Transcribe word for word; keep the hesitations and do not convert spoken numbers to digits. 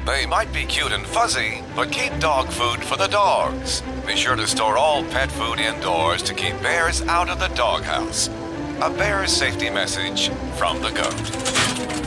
They might be cute and fuzzy, but keep dog food for the dogs. Be sure to store all pet food indoors to keep bears out of the doghouse. A bear safety message from the goat.